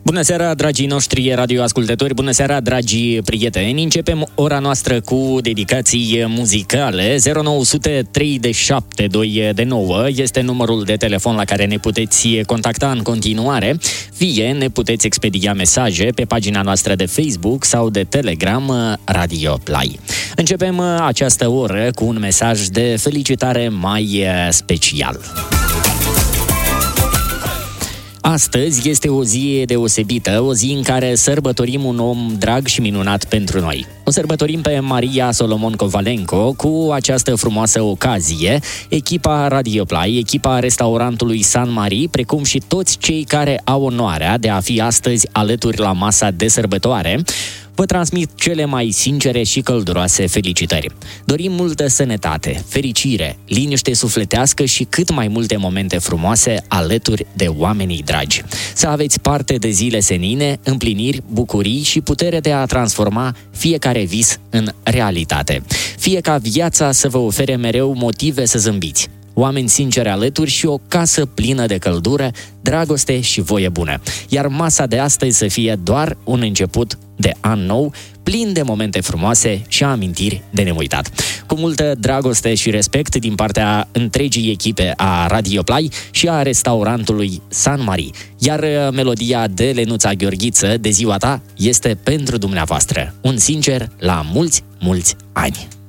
Bună seara, dragii noștri radioascultători, bună seara, dragi prieteni. Începem ora noastră cu dedicații muzicale. 0900 3729 este numărul de telefon la care ne puteți contacta în continuare. Fie ne puteți expedia mesaje pe pagina noastră de Facebook sau de Telegram Radio Play. Începem această oră cu un mesaj de felicitare mai special. Astăzi este o zi deosebită, o zi în care sărbătorim un om drag și minunat pentru noi. O sărbătorim pe Maria Solomon Kovalenko. Cu această frumoasă ocazie, echipa Radio Play, echipa restaurantului San Mari, precum și toți cei care au onoarea de a fi astăzi alături la masa de sărbătoare, vă transmit cele mai sincere și călduroase felicitări. Dorim multă sănătate, fericire, liniște sufletească și cât mai multe momente frumoase alături de oamenii dragi. Să aveți parte de zile senine, împliniri, bucurii și putere de a transforma fiecare vis în realitate. Fie ca viața să vă ofere mereu motive să zâmbiți, oameni sinceri alături și o casă plină de căldură, dragoste și voie bună. Iar masa de astăzi să fie doar un început de an nou, plin de momente frumoase și amintiri de neuitat. Cu multă dragoste și respect din partea întregii echipe a Radio Play și a restaurantului San Mari. Iar melodia de Lenuța Gheorghiță, de ziua ta, este pentru dumneavoastră. Un sincer la mulți, mulți ani!